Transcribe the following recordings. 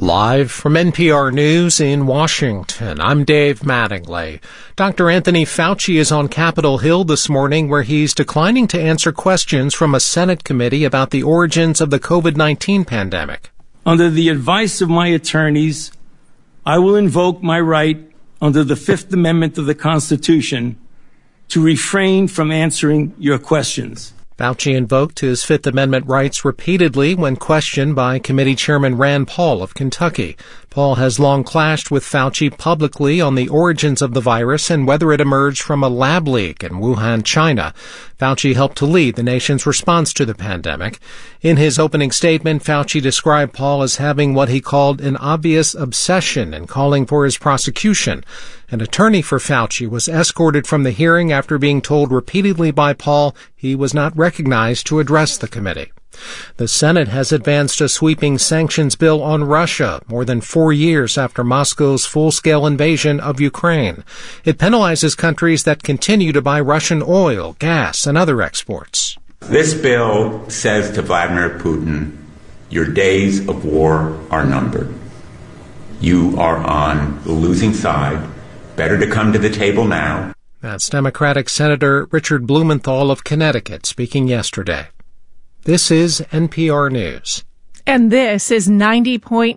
Live from NPR News in Washington, I'm Dave Mattingly. Dr. Anthony Fauci is on Capitol Hill this morning where he's declining to answer questions from a Senate committee about the origins of the COVID-19 pandemic. Under the advice of my attorneys, I will invoke my right under the Fifth Amendment of the Constitution to refrain from answering your questions. Fauci invoked his Fifth Amendment rights repeatedly when questioned by Committee Chairman Rand Paul of Kentucky. Paul has long clashed with Fauci publicly on the origins of the virus and whether it emerged from a lab leak in Wuhan, China. Fauci helped to lead the nation's response to the pandemic. In his opening statement, Fauci described Paul as having what he called an obvious obsession and calling for his prosecution. An attorney for Fauci was escorted from the hearing after being told repeatedly by Paul he was not recognized to address the committee. The Senate has advanced a sweeping sanctions bill on Russia more than 4 years after Moscow's full-scale invasion of Ukraine. It penalizes countries that continue to buy Russian oil, gas, and other exports. This bill says to Vladimir Putin, your days of war are numbered. You are on the losing side. Better to come to the table now. That's Democratic Senator Richard Blumenthal of Connecticut speaking yesterday. This is NPR News. And this is 90.9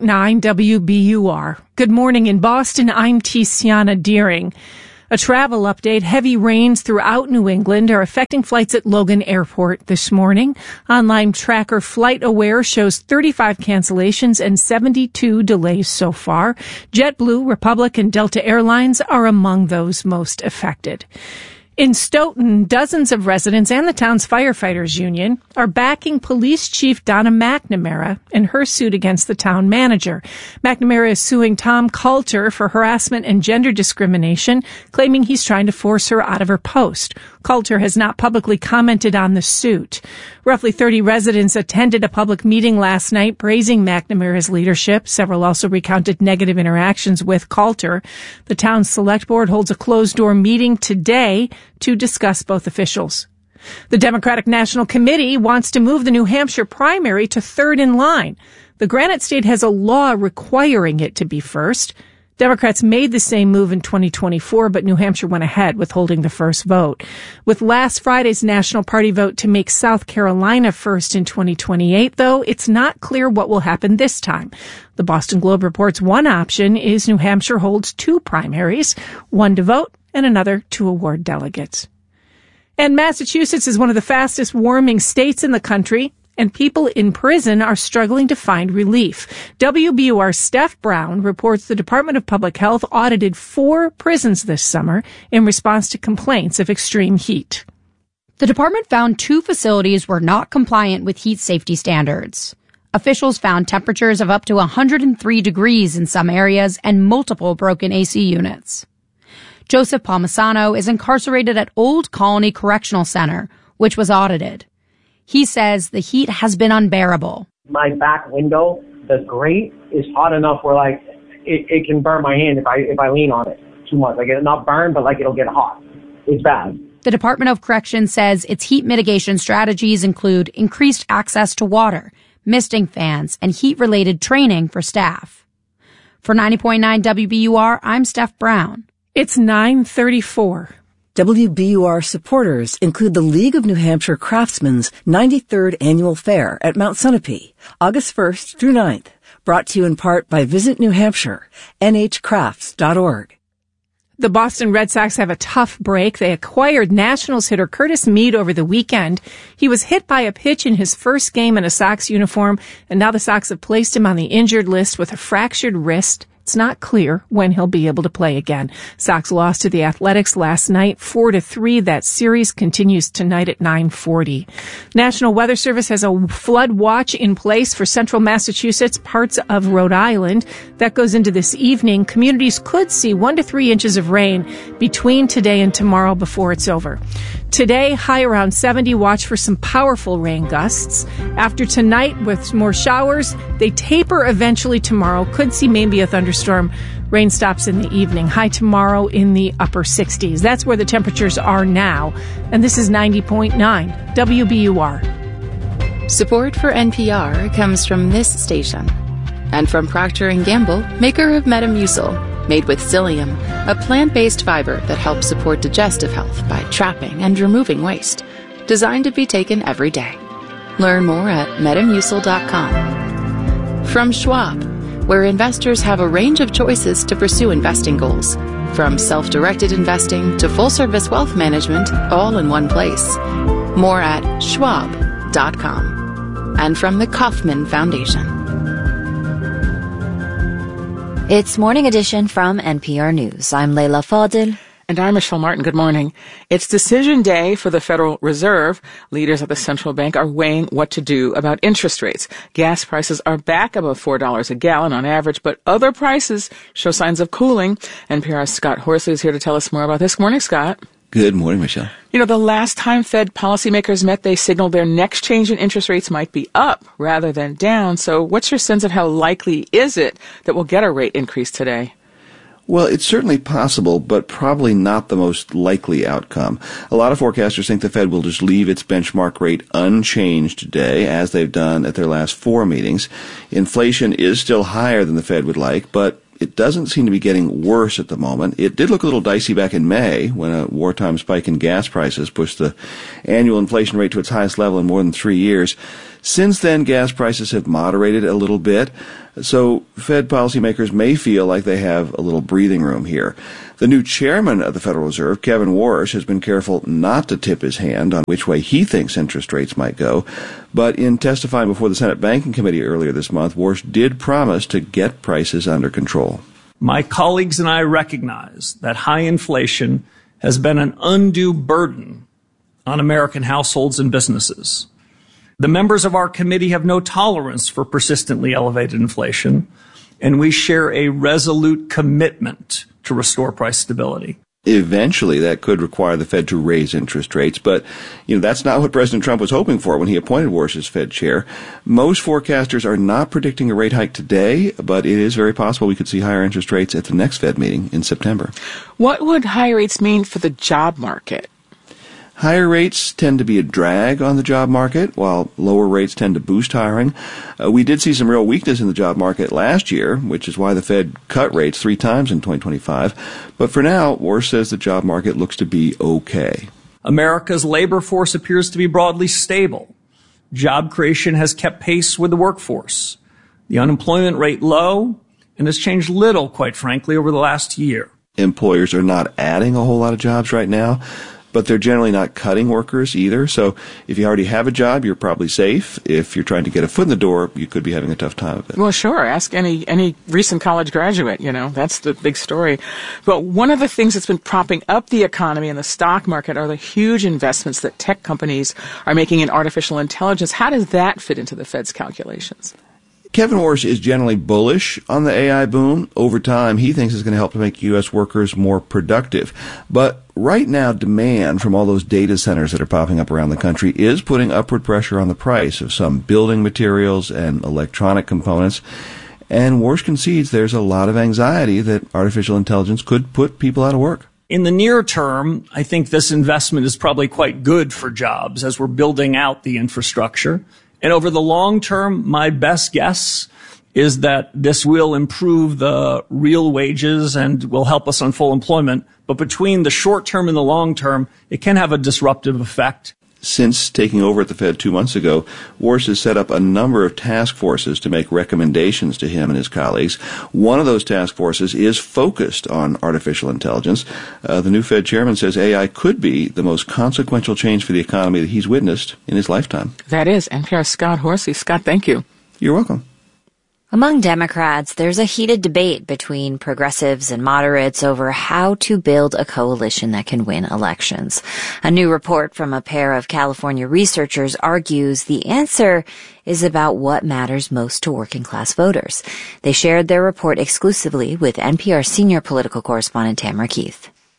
WBUR. Good morning in Boston. I'm Tiziana Deering. A travel update. Heavy rains throughout New England are affecting flights at Logan Airport this morning. Online tracker FlightAware shows 35 cancellations and 72 delays so far. JetBlue, Republic, and Delta Airlines are among those most affected. In Stoughton, dozens of residents and the town's firefighters union are backing Police Chief Donna McNamara in her suit against the town manager. McNamara is suing Tom Coulter for harassment and gender discrimination, claiming he's trying to force her out of her post. Coulter has not publicly commented on the suit. Roughly 30 residents attended a public meeting last night praising McNamara's leadership. Several also recounted negative interactions with Coulter. The town's select board holds a closed-door meeting today to discuss both officials. The Democratic National Committee wants to move the New Hampshire primary to third in line. The Granite State has a law requiring it to be first. Democrats made the same move in 2024, but New Hampshire went ahead with holding the first vote. With last Friday's National Party vote to make South Carolina first in 2028, though, it's not clear what will happen this time. The Boston Globe reports one option is New Hampshire holds two primaries, one to vote and another to award delegates. And Massachusetts is one of the fastest warming states in the country, and people in prison are struggling to find relief. WBUR's Steph Brown reports the Department of Public Health audited 4 prisons this summer in response to complaints of extreme heat. The department found 2 facilities were not compliant with heat safety standards. Officials found temperatures of up to 103 degrees in some areas and multiple broken AC units. Joseph Palmisano is incarcerated at Old Colony Correctional Center, which was audited. He says the heat has been unbearable. My back window, the grate, is hot enough where like it can burn my hand if I lean on it too much. Like it'll not burn, but like it'll get hot. It's bad. The Department of Corrections says its heat mitigation strategies include increased access to water, misting fans, and heat-related training for staff. For 90.9 WBUR, I'm Steph Brown. It's 9:34. WBUR supporters include the League of New Hampshire Craftsmen's 93rd Annual Fair at Mount Sunapee, August 1st through 9th, brought to you in part by Visit New Hampshire, nhcrafts.org. The Boston Red Sox have a tough break. They acquired Nationals hitter Curtis Mead over the weekend. He was hit by a pitch in his first game in a Sox uniform, and now the Sox have placed him on the injured list with a fractured wrist. It's not clear when he'll be able to play again. Sox lost to the Athletics last night, 4-3. That series continues tonight at 9:40. National Weather Service has a flood watch in place for central Massachusetts, parts of Rhode Island. That goes into this evening. Communities could see 1 to 3 inches of rain between today and tomorrow before it's over. Today, high around 70. Watch for some powerful rain gusts. After tonight, with more showers, they taper eventually tomorrow. Could see maybe a thunderstorm. Rain stops in the evening. High tomorrow in the upper 60s. That's where the temperatures are now. And this is 90.9 WBUR. Support for NPR comes from this station. And from Procter & Gamble, maker of Metamucil, made with psyllium, a plant-based fiber that helps support digestive health by trapping and removing waste. Designed to be taken every day. Learn more at Metamucil.com. From Schwab, where investors have a range of choices to pursue investing goals. From self-directed investing to full-service wealth management, all in one place. More at Schwab.com. And from the Kauffman Foundation. It's Morning Edition from NPR News. I'm Leila Fadil. And I'm Michelle Martin. Good morning. It's decision day for the Federal Reserve. Leaders at the central bank are weighing what to do about interest rates. Gas prices are back above $4 a gallon on average, but other prices show signs of cooling. NPR's Scott Horsley is here to tell us more about this. Good morning, Scott. Good morning, Michelle. You know, the last time Fed policymakers met, they signaled their next change in interest rates might be up rather than down. So what's your sense of how likely is it that we'll get a rate increase today? Well, it's certainly possible, but probably not the most likely outcome. A lot of forecasters think the Fed will just leave its benchmark rate unchanged today, as they've done at their last 4 meetings. Inflation is still higher than the Fed would like, but it doesn't seem to be getting worse at the moment. It did look a little dicey back in May when a wartime spike in gas prices pushed the annual inflation rate to its highest level in more than 3 years. Since then, gas prices have moderated a little bit, so Fed policymakers may feel like they have a little breathing room here. The new chairman of the Federal Reserve, Kevin Warsh, has been careful not to tip his hand on which way he thinks interest rates might go. But in testifying before the Senate Banking Committee earlier this month, Warsh did promise to get prices under control. My colleagues and I recognize that high inflation has been an undue burden on American households and businesses. The members of our committee have no tolerance for persistently elevated inflation, and we share a resolute commitment to restore price stability. Eventually, that could require the Fed to raise interest rates, but that's not what President Trump was hoping for when he appointed Warsh as Fed chair. Most forecasters are not predicting a rate hike today, but it is very possible we could see higher interest rates at the next Fed meeting in September. What would higher rates mean for the job market? Higher rates tend to be a drag on the job market, while lower rates tend to boost hiring. We did see some real weakness in the job market last year, which is why the Fed cut rates 3 times in 2025. But for now, Warsh says the job market looks to be okay. America's labor force appears to be broadly stable. Job creation has kept pace with the workforce. The unemployment rate low, and has changed little, quite frankly, over the last year. Employers are not adding a whole lot of jobs right now, but they're generally not cutting workers either. So if you already have a job, you're probably safe. If you're trying to get a foot in the door, you could be having a tough time of it. Well, sure. Ask any recent college graduate, that's the big story. But one of the things that's been propping up the economy and the stock market are the huge investments that tech companies are making in artificial intelligence. How does that fit into the Fed's calculations? Kevin Warsh is generally bullish on the AI boom. Over time, he thinks it's going to help to make U.S. workers more productive. But right now, demand from all those data centers that are popping up around the country is putting upward pressure on the price of some building materials and electronic components. And Warsh concedes there's a lot of anxiety that artificial intelligence could put people out of work. In the near term, I think this investment is probably quite good for jobs as we're building out the infrastructure. And over the long term, my best guess is that this will improve the real wages and will help us on full employment. But between the short term and the long term, it can have a disruptive effect. Since taking over at the Fed 2 months ago, Warsh has set up a number of task forces to make recommendations to him and his colleagues. One of those task forces is focused on artificial intelligence. The new Fed chairman says AI could be the most consequential change for the economy that he's witnessed in his lifetime. That is NPR's Scott Horsley. Scott, thank you. You're welcome. Among Democrats, there's a heated debate between progressives and moderates over how to build a coalition that can win elections. A new report from a pair of California researchers argues the answer is about what matters most to working-class voters. They shared their report exclusively with NPR senior political correspondent Tamara Keith.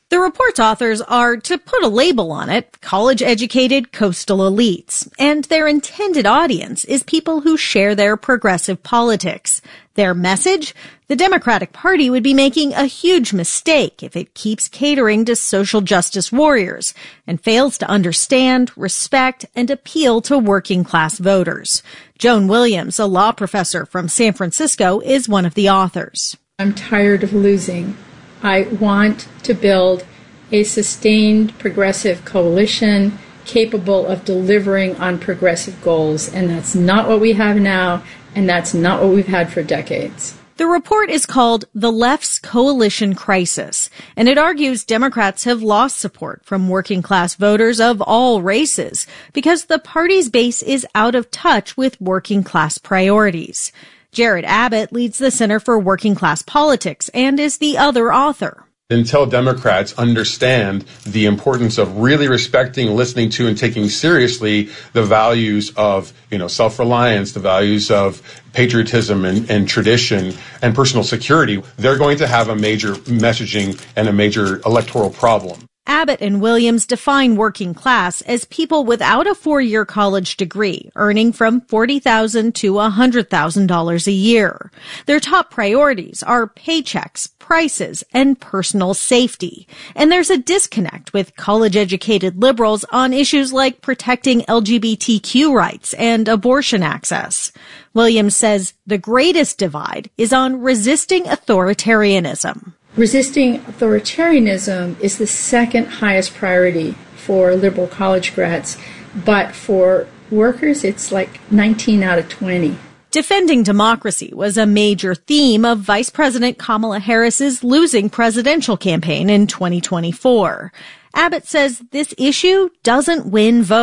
The report's authors are, to put a label on it, college-educated coastal elites, and their intended audience is people who share their progressive politics. Their message? The Democratic Party would be making a huge mistake if it keeps catering to social justice warriors and fails to understand, respect, and appeal to working-class voters. Joan Williams, a law professor from San Francisco, is one of the authors. I'm tired of losing. I want to build a sustained progressive coalition capable of delivering on progressive goals, and that's not what we have now, and that's not what we've had for decades. The report is called The Left's Coalition Crisis, and it argues Democrats have lost support from working-class voters of all races because the party's base is out of touch with working-class priorities. Jared Abbott leads the Center for Working Class Politics and is the other author. Until Democrats understand the importance of really respecting, listening to, and taking seriously the values of, self-reliance, the values of patriotism and tradition and personal security, they're going to have a major messaging and a major electoral problem. Abbott and Williams define working class as people without a 4-year college degree, earning from $40,000 to $100,000 a year. Their top priorities are paychecks, prices, and personal safety. And there's a disconnect with college-educated liberals on issues like protecting LGBTQ rights and abortion access. Williams says the greatest divide is on resisting authoritarianism. Resisting authoritarianism is the second highest priority for liberal college grads, but for workers, it's like 19 out of 20. Defending democracy was a major theme of Vice President Kamala Harris's losing presidential campaign in 2024. Abbott says this issue doesn't win votes.